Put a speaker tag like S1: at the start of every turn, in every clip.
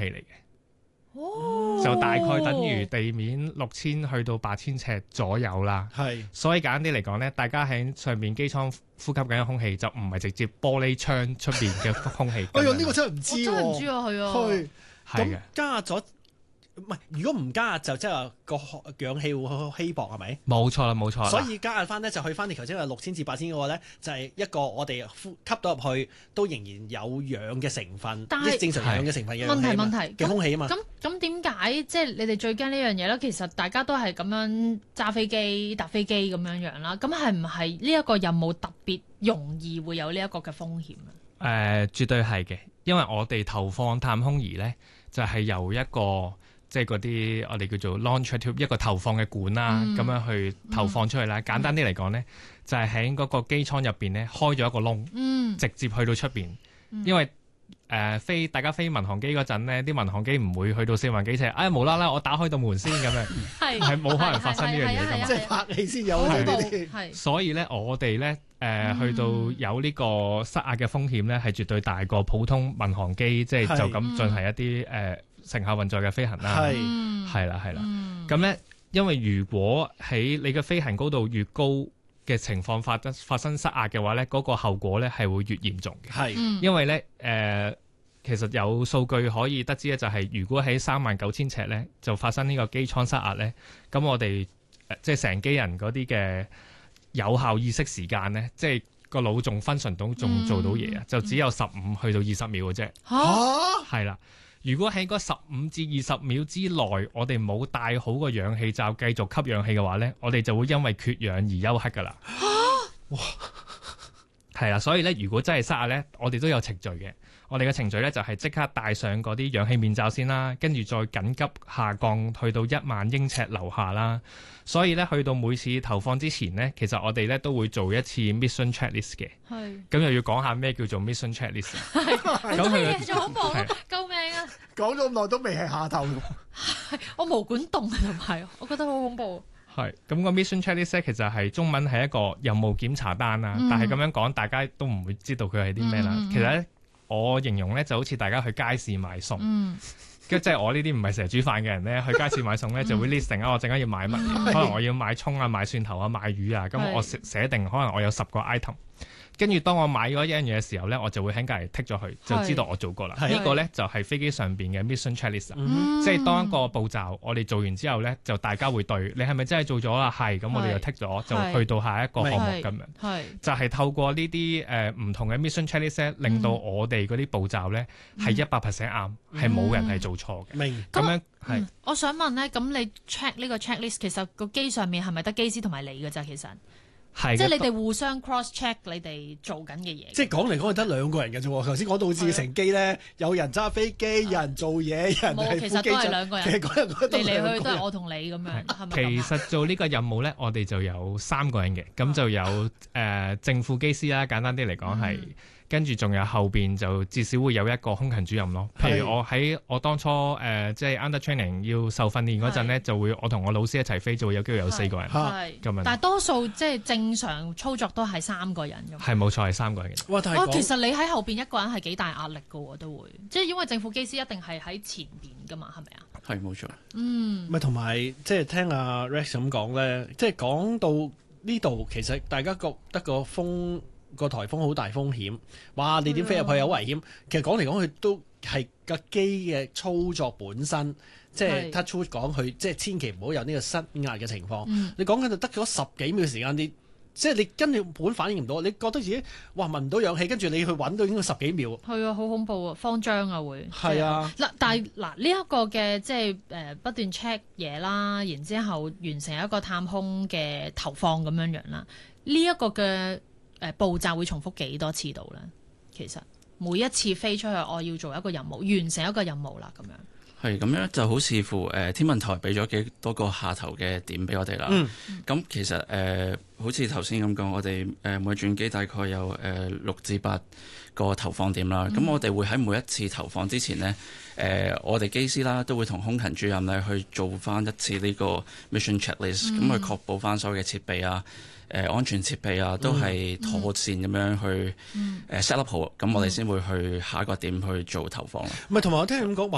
S1: 嚟嘅。就大概等於地面6000去到8000尺左右啦。
S2: 係，
S1: 所以簡單啲嚟講咧，大家喺上面機艙呼吸緊嘅空氣就唔係直接玻璃窗出邊嘅空氣。
S2: 哎呀，呢個真係唔知喎。
S3: 我真係唔知啊，係啊。
S2: 咁加咗。唔係，如果唔加壓就即係話個氧氣會稀薄係咪？
S1: 冇錯啦，冇錯啦。
S2: 所以加壓翻咧就去翻你頭先話6000至8000嗰個咧，就係一個我哋吸到入去都仍然有氧嘅成分，即正常氧嘅成分嘅
S3: 問題
S2: 嘅空氣啊嘛。
S3: 咁點解即係你哋最驚呢樣嘢咧？其實大家都係咁樣揸飛機、搭飛機咁樣啦。咁係唔係呢一個任務特別容易會有呢一個嘅風險啊？
S1: 絕對係嘅，因為我哋投放太空儀咧，就係由一個即係嗰啲我哋叫做 launch tube 一個投放嘅管啦，咁樣去投放出去啦。簡單啲嚟講咧，就係喺嗰個機艙入邊咧開咗一個窿，直接去到出邊。因為大家飛民航機嗰陣咧，啲民航機唔會去到4萬幾尺，無啦啦我打開道門先咁樣，係冇可能發生呢樣嘢㗎嘛。
S2: 即係拍戲先有呢啲。
S1: 所以咧，我哋咧去到有呢個失壓嘅風險咧，係絕對大過普通民航機，即係就咁進行一啲乘客運載嘅飛行啦。係啦。咁咧，因為如果喺你嘅飛行高度越高嘅情況發生失壓嘅話咧，嗰個後果咧係會越嚴重嘅。係，因為咧其實有數據可以得知咧，就係如果喺39000尺咧就發生呢個機艙失壓咧，咁我哋即係成機人嗰啲嘅有效意識時間咧，即係個腦仲function到仲做到嘢啊，就只有15去到20秒嘅啫。係啦。如果喺嗰15至20秒之內，我哋冇戴好個氧氣罩繼續吸氧氣嘅話咧，我哋就會因為缺氧而休克噶啦。哇！係啦，所以咧，如果真係失壓咧，我哋都有程序嘅。我哋嘅程序咧就係即刻戴上嗰啲氧氣面罩先啦，跟住再緊急下降去到1萬英尺樓下啦。所以咧，去到每次投放之前咧，其實我哋咧都會做一次 mission checklist 嘅。係。咁又要講下咩叫做 mission checklist？
S3: 咁佢做恐怖，救命啊！
S2: 講咗咁耐都未係下頭。
S3: 我毛管戙啊，同埋我覺得好恐怖。
S1: 係。咁個 mission checklist 其實係中文係一個任務檢查單啦，但係咁樣講，大家都唔會知道佢係啲咩啦。其實咧，我形容咧就好似大家去街市買餸，即係我呢啲唔係成日煮飯嘅人咧，去街市買餸咧就會 list 定我陣間要買乜嘢，可能我要買葱啊、買蒜頭啊、買魚啊，咁我寫定可能我有10個 item。跟住當我買咗一樣嘢嘅時候咧，我就會喺隔離剔咗佢，就知道我做過啦。呢個咧就係飛機上邊嘅 mission checklist，即係當一個步驟我哋做完之後咧，就大家會對你係咪真係做咗啦？係，咁我哋就剔咗，就去到下一個項目咁樣。係就係透過呢啲唔同嘅 mission checklist，令到我哋嗰啲步驟咧係100% 啱，係冇人係做錯嘅。明咁樣係。
S3: 我想問咧，咁你 check 呢個 checklist，其實個機上面係咪得機師同埋你㗎咋？其實？即係你哋互相 cross check 你哋做緊嘅嘢。即係講嚟講去得2個人嘅啫喎。頭先講到好似乘機咧，有人揸飛機，有人做嘢，有人係副機長。其實都係2個人。嚟嚟去都係我同你咁樣，係咪？
S1: 其實做呢個任務咧，我哋就有3個人嘅，咁就有正副機師啦。簡單啲嚟講係。跟住仲有後邊就至少會有一個空勤主任咯。譬如我當初即係 under training 要受訓練嗰陣咧，就會我同我老師一齊飛，就會有機會有4個人咁樣。但
S3: 係多數即係正常操作都係3個人咁。
S1: 係冇錯，係3個人嘅。
S3: 哇！其實你喺後邊一個人係幾大壓力㗎喎，都會即係因為正副機師一定係喺前邊㗎嘛，係咪啊？
S4: 係冇錯。
S2: 咪同埋即係聽阿 Rex 咁講咧，即係講到呢度，其實大家覺得個颱風好大風險，哇！你點飛入去有危險？其實講嚟講去都係架機嘅操作本身，即係 touch wood 講佢，即係千祈唔好有呢個失壓嘅情況。你講緊就得咗10幾秒時間，即係你根本反應唔到，你覺得自己哇聞唔到氧氣，跟住你去揾到已經10幾秒。係
S3: 啊，好恐怖啊，慌張啊會。
S2: 係啊。
S3: 但係呢一個嘅即係不斷 check 嘢啦，然之後完成一個探空嘅投放咁樣樣啦，呢一個嘅步驟會重複幾多次到咧？其實每一次飛出去，我要做一個任務，完成一個任務啦，咁樣。
S4: 係咁樣就好視乎天文台俾咗幾多個下頭嘅點俾我哋啦。咁其實好似頭先咁講，我哋每轉機大概有6至8個投放點啦。咁我哋會喺每一次投放之前呢，我哋機師啦都會同空勤主任咧去做翻一次呢個 mission checklist，咁去確保翻所有嘅設備啊、安全設備啊都係妥善咁樣去set up 好，咁我哋先會去下一個點去做投放。
S2: 唔係，同埋我聽你咁講，哇！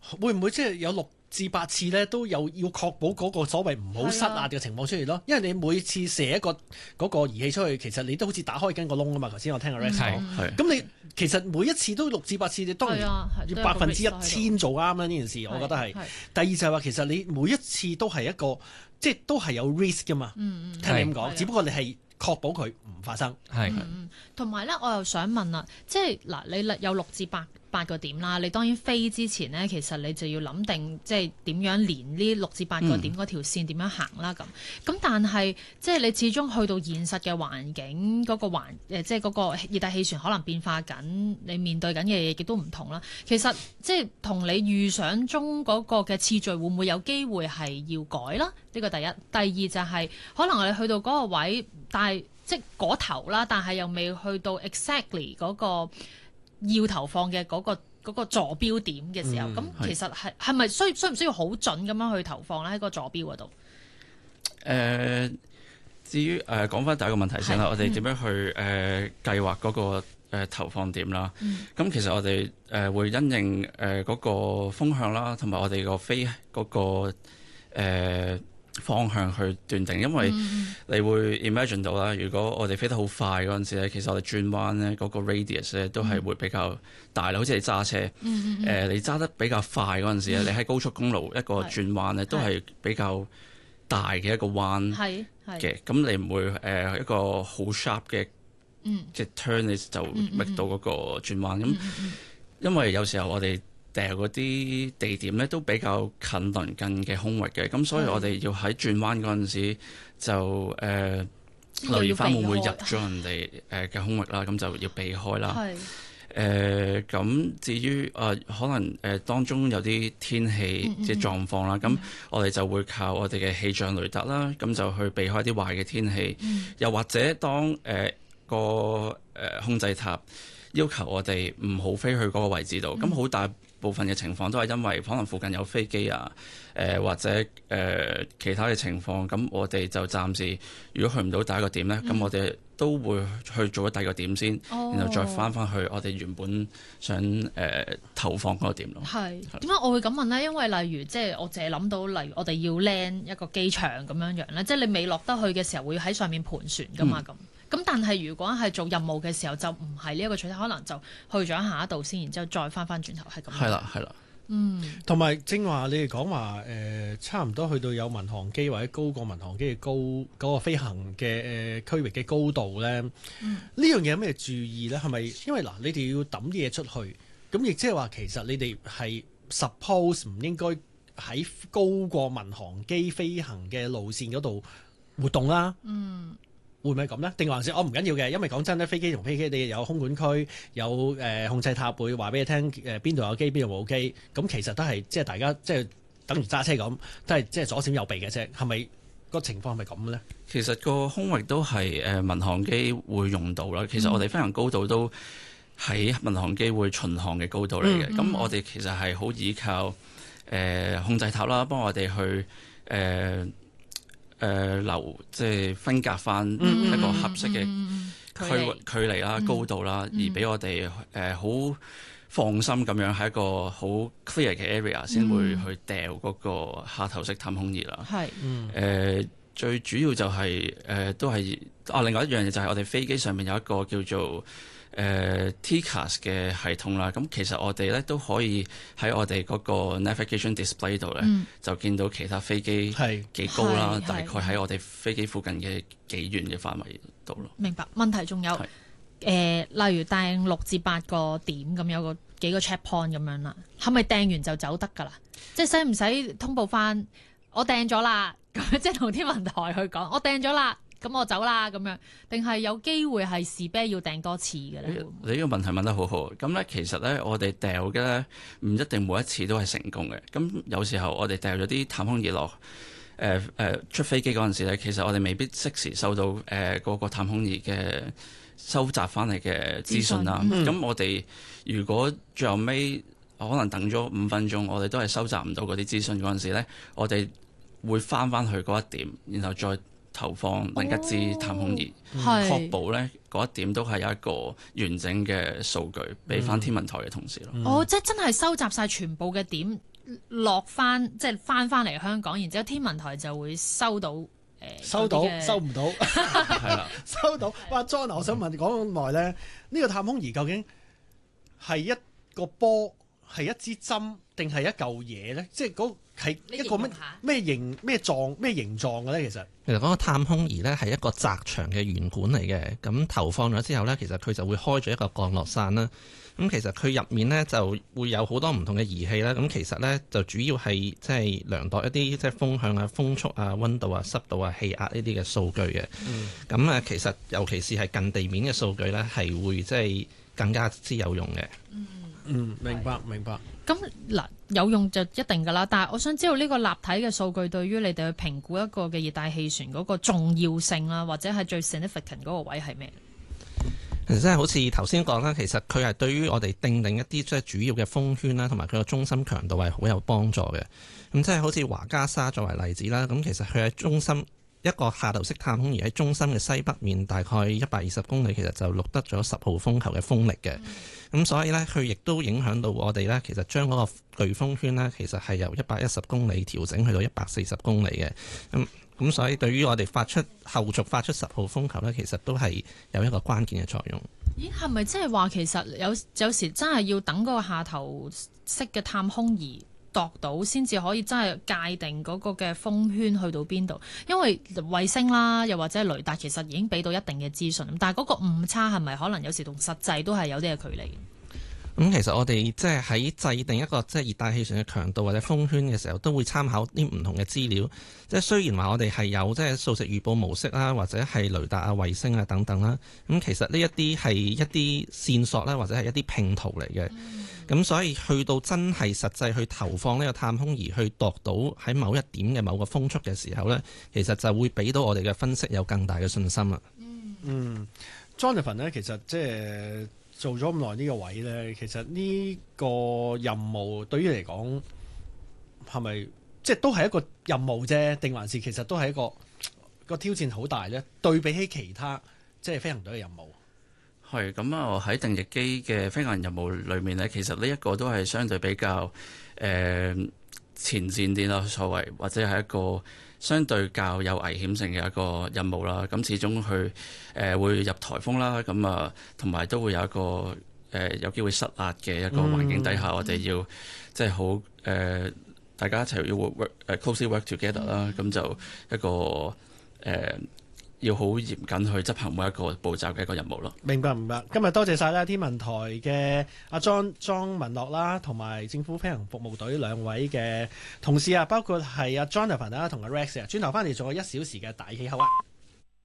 S2: 會唔會即係有6至8次咧，都有要確保嗰個所謂唔好失壓嘅情況出現咯？因為你每次射一個嗰個儀器出去，其實你都好似打開緊個窿啊嘛。頭先我聽阿 Rex 講，咁你其實每一次都6至8次，你當然要1000%做啱啦呢件事，我覺得係。第二就係話，其實你每一次都係一個即係都係有 risk 噶嘛。聽你咁講，只不過你係確保佢唔發生。
S3: 同埋咧，我又想問啦，即係嗱，你有6至8個點啦，你當然飛之前呢，其實你就要諗定即係點樣連呢6至8個點嗰條線點樣行啦咁。咁但係即係你始終去到現實嘅環境嗰個即係嗰個熱帶氣旋可能變化緊，你面對緊嘅嘢亦都唔同啦。其實即係同你預想中嗰個嘅次序會唔會有機會係要改啦？呢個第一。第二就係可能我哋去到嗰個位，但係即係嗰頭啦，但係又未去到 exactly 嗰個要投放嘅嗰個坐標點嘅時候，咁其實係咪需唔需要好準咁樣去投放咧？喺個坐標嗰度？
S4: 至於講翻第一個問題先啦，我哋點樣去計劃嗰個投放點啦？咁其實我哋會因應嗰個風向啦，同埋我哋個飛嗰個方向去斷定，因為你會 imagine 到啦，如果我哋飛得好快嗰陣時咧，其實我哋轉彎咧嗰個 radius 咧都係會比較大啦。好似你揸車，你揸得比較快嗰陣時咧，你喺高速公路一個轉彎咧都係比較大嘅一個彎嘅，咁你唔會一個好 sharp 嘅即係 turn 你就搣到嗰個轉彎咁，因為有時候我哋掉嗰啲地點咧都比較近鄰近嘅空域嘅，咁所以我哋要喺轉彎嗰陣時就留意翻會唔會入咗人哋嘅空域啦，咁就要避開啦。咁至於可能當中有啲天氣即係狀況啦，咁我哋就會靠我哋嘅氣象雷達啦，咁就去避開啲壞嘅天氣。又或者當個控制塔要求我哋唔好飛去嗰個位置度，咁好大部分嘅情況都係因為可能附近有飛機啊，或者其他嘅情況，咁我哋就暫時如果去唔到第一個點呢，咁我哋都會去做咗第二個點先，然後再翻去我哋原本想投放嗰個點咯。係
S3: 點解我會咁問呢？因為例如即係我淨係諗到，例如我哋要 land 一個機場咁樣樣咧，即係你未落得去嘅時候會喺上面盤旋噶嘛咁。咁但係如果係做任務嘅時候就唔係呢一個取態，可能就去咗下一度先，然之後再翻轉頭係咁。
S4: 係啦。
S2: 同埋正話你哋講話差唔多去到有民航機或者高過民航機嘅嗰個飛行嘅區域嘅高度咧，呢樣嘢有咩注意咧？係咪因為嗱你哋要抌啲嘢出去，咁亦即係話其實你哋係 suppose 唔應該喺高過民航機飛行嘅路線嗰度活動啦？會唔會咁呢？定還是我唔緊要嘅？因為講真咧，飛機同飛機你有空管區，有控制塔會話俾你聽邊度有機，邊度冇機。咁其實都係即係大家即係等於揸車咁，都係即係左閃右避嘅啫。係咪個情況係咪咁呢？
S4: 其實個空域都係民航機會用到啦。其實我哋飛行高度都喺民航機會巡航嘅高度嚟嘅。咁我哋其實係好依靠控制塔啦，幫我哋去即係分隔翻一個合適嘅距離啦、高度啦，而俾我哋好放心咁樣喺一個好 clear 嘅 area 先會去掉嗰個下頭式探空儀啦。最主要就係都係另外一樣嘢就係我哋飛機上面有一個叫做TCAS 嘅系統啦，咁其實我哋咧都可以喺我哋嗰個 navigation display 度咧，就見到其他飛機幾高啦，大概喺我哋飛機附近嘅幾遠嘅範圍度咯。
S3: 明白。問題仲有例如掟6至8個點咁，有幾個 check point 咁樣啦，係咪掟完就走得㗎啦？即係使唔使通報翻我掟咗啦？咁即係同天文台去講，我掟咗啦。咁我走啦咁樣，定係有機會係事啤要掟多次嘅咧？
S4: 你呢個問題問得好好。咁咧，其實咧，我哋掉嘅咧，唔一定每一次都係成功嘅。咁有時候我哋掉咗啲探空儀落出飛機嗰陣時咧，其實我哋未必適時收到嗰個探空儀嘅收集翻嚟嘅資訊啦。咁我哋如果最後尾可能等咗5分鐘，我哋都係收集唔到嗰啲資訊嗰陣時咧，我哋會翻去嗰一點，然後再投放另一支探空儀，確保咧嗰一點都係有一個完整嘅數據俾翻天文台嘅同事咯。
S3: 即係真係收集晒全部嘅點， 落翻即係翻嚟香港，然之後天文台就會收到
S2: 收唔到係啦，收到。哇 John， 我想問講咁耐咧，呢個探空儀究竟係一個波，係一支針，定係一嚿嘢咧？即係嗰係一個咩形狀嘅咧？其實
S5: 嗰個探空儀咧係一個窄長嘅圓管嚟嘅，咁投放咗之後咧，其實佢就會開咗一個降落傘啦。咁其實佢入面咧就會有好多唔同嘅儀器啦。咁其實咧就主要係即係量度一啲即係風向啊、風速啊、溫度啊、濕度啊、氣壓呢啲嘅數據嘅。咁其實尤其是係近地面嘅數據咧，係會即係更加之有用嘅。
S2: 明白。
S3: 咁嗱，有用就一定噶啦。但係我想知道呢個立體嘅數據對於你哋去評估一個嘅熱帶氣旋嗰個重要性啦，或者係最 significant 嗰個位係咩？
S5: 其實真係好似頭先講啦，其實佢係對於我哋定一啲即係主要嘅風圈啦，同埋佢個中心強度係好有幫助嘅。咁即係好似華加沙作為例子啦，咁其實佢喺中心一個下投式探空儀喺中心嘅西北面大概120公里，其實就錄得咗10號風球嘅風力嘅。咁所以呢，佢亦都影響到我哋呢，其實將嗰個颶風圈呢，其實係由110公里調整去到140公里嘅。咁所以對於我哋後續發出10號風球呢，其實都係有一個關鍵嘅作用。
S3: 咦，係咪即係話其實有時真係要等嗰個下投式嘅探空儀度到先至可以真係界定嗰個嘅風圈去到邊度？因為衛星啦，又或者雷達其實已經俾到一定嘅資訊，但係嗰個誤差係咪可能有時同實際都係有啲嘅距離？
S5: 咁其實我哋即係喺制定一個即係熱帶氣旋嘅強度或者風圈嘅時候，都會參考啲唔同嘅資料。即係雖然話我哋係有即係數值預報模式啦，或者係雷達啊、衛星啊等等啦。咁其實呢一啲係一啲線索啦，或者係一啲拼圖嚟嘅。咁所以去到真係實際去投放呢個探空儀去度到喺某一點嘅某個風速嘅時候呢，其實就會俾到我哋嘅分析有更大嘅信心啦。
S2: Jonathan 呢，其實即係做咗咁耐呢個位呢，其實呢個任務對於你嚟講係咪即係都係一個任務啫？定還是其實都係一個挑戰好大呢？對比起其他即係飛行隊嘅任務，
S4: 係咁啊！喺定翼機嘅飛行任務裏面呢，其實呢一個都係相對比較前線啲啦，所謂或者係一個相對較有危險性嘅一個任務啦。咁始終佢會入颱風啦，咁啊同埋都會有一個有機會失壓嘅一個環境底下，我哋要即係好大家一齊要closely work together 啦。咁就一個要好嚴謹去執行每一個步驟嘅一個任務咯。
S2: 明白。今日多謝晒啦，天文台嘅阿莊文樂啦，同埋政府飛行服務隊兩位嘅同事啊，包括係阿 Jonathan 啦同阿 Rex 啊，轉頭翻嚟做1小時嘅大氣候啊！